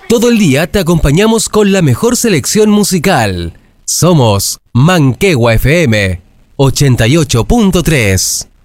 Todo el día te acompañamos con la mejor selección musical. Somos Manquehue FM 88.3.